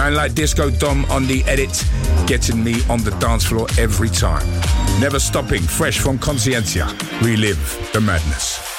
Sound like Disco Dom on the edit, getting me on the dance floor every time. Never stopping, fresh from Conscientia. Relive the madness.